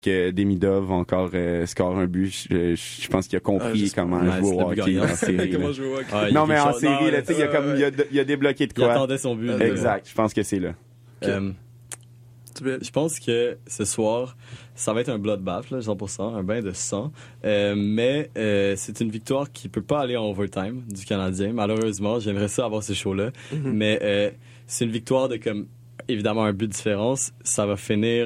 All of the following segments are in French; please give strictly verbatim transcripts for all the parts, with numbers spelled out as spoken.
que Demidov encore euh, score un but. Je, je pense qu'il a compris ah, comment ouais, jouer au hockey en série. Comment jouer au hockey. Ah, non, mais en série, là, tu sais, il y a comme, il y a, il a débloqué de quoi. Il attendait son but. Exact. Je pense que c'est là. Okay. Um, je pense que ce soir, ça va être un bloodbath, là, cent pour cent, un bain de sang. Euh, mais euh, c'est une victoire qui peut pas aller en overtime du Canadien. Malheureusement, j'aimerais ça avoir ce show-là. Mm-hmm. Mais euh, c'est une victoire de comme évidemment un but de différence. Ça va finir.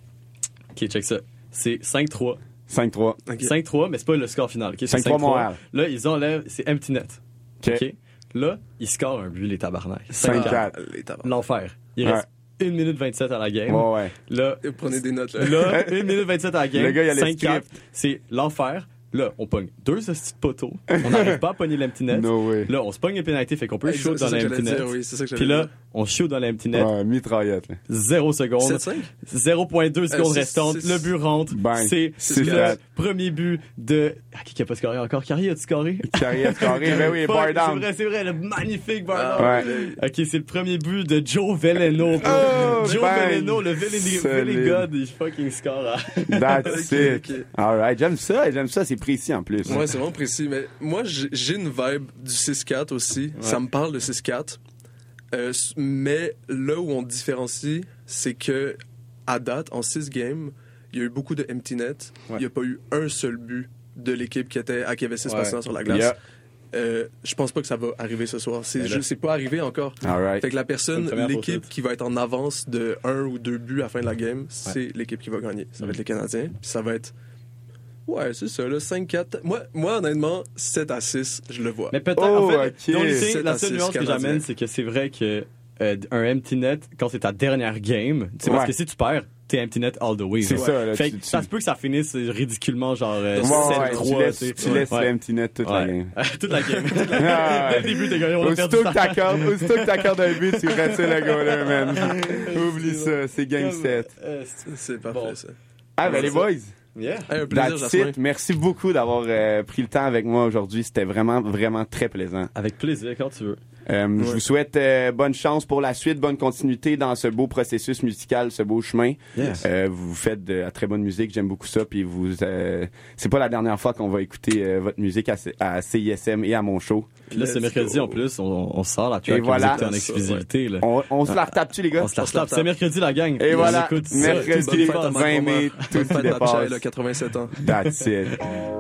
Ok, check ça. C'est cinq trois. cinq trois. Okay. cinq trois, mais c'est pas le score final. Okay? cinq trois Montréal. Là, ils enlèvent. C'est empty net. OK. Okay? Là, ils scorent un but, les tabarnak. cinq quatre. L'enfer. Il reste ouais. une minute vingt-sept à la game. Ouais, ouais. Là, prenez des notes, là. Là, une minute vingt-sept à la game. Le gars, il a cinq quatre. C'est l'enfer. Là, on pogne deux petits poteaux. On n'arrive pas à pogner l'empty net. No way. Là, on se pogne les pénalités, fait qu'on peut shoot dans l'empty net. Oui, c'est ça que Puis là, on shoot dans l'empty net. Ouais, mitraillette. Là. Zéro seconde. zéro virgule deux secondes euh, restantes. Le but rentre. Bang. C'est, c'est le premier but de... Ah, qui a pas scoré encore? Carrier a-tu scoré? Carrier a scoré, ben oui, bar down. C'est vrai, c'est vrai, le magnifique bar down. Ah, ouais. Ok, c'est le premier but de Joe Veleno. Oh, Joe bang. Veleno, le Veleno, il fucking score. À... That's okay, it. Okay. Alright, j'aime ça, j'aime ça, c'est précis en plus. Ouais, c'est vraiment précis, mais moi, j'ai une vibe du six quatre aussi. Ouais. Ça me parle de six quatre. Euh, mais là où on différencie, c'est que à date, en six games, il y a eu beaucoup de empty net. Ouais. Il n'y a pas eu un seul but de l'équipe qui était à qui avait six ouais. patients sur la glace. Yeah. Euh, je pense pas que ça va arriver ce soir. C'est, je, c'est pas arrivé encore. Right. Fait que la personne, l'équipe qui va être en avance de un ou deux buts à la fin de la game, c'est ouais. l'équipe qui va gagner. Ça va être les Canadiens. Puis ça va être... Ouais, c'est ça, là, cinq quatre. Moi, moi, honnêtement, sept à six, je le vois. Mais peut-être, oh, en fait, okay. donc, la seule nuance que j'amène, c'est que c'est vrai que euh, un empty net, quand c'est ta dernière game, c'est ouais. parce que si tu perds, t'es empty net all the way. C'est ouais. ça, là. Fait tu, que tu... ça se peut que ça finisse ridiculement, genre, euh, ouais, sept trois. Ouais, tu laisses, tu laisses ouais. l'empty net toute ouais. la game. toute la game. Toute la game. Ah, dès le début, t'es gagné, on a perdu. Aussitôt que t'accordes un but, tu retires le goaler, man. Oublie ça, c'est game sept. C'est parfait, ça. Ah, ben les boys. Yeah. Hey, un plaisir, Jasmin. Merci beaucoup d'avoir euh, pris le temps avec moi aujourd'hui. C'était vraiment, vraiment très plaisant. Avec plaisir, quand tu veux. Euh, ouais. Je vous souhaite euh, bonne chance pour la suite, bonne continuité dans ce beau processus musical, ce beau chemin. Yes. Euh, vous faites de la très bonne musique, j'aime beaucoup ça. Puis vous, euh, c'est pas la dernière fois qu'on va écouter euh, votre musique à, à C I S M et à mon show. Puis là, c'est mercredi en plus, on, on sort la track voilà. en exclusivité. Là. On, on se la retape-tu, les gars? On se la retape. C'est mercredi, la gang. Et voilà, écoute, mercredi vingt mai, tout le dépasse. quatre-vingt-sept ans. That's it.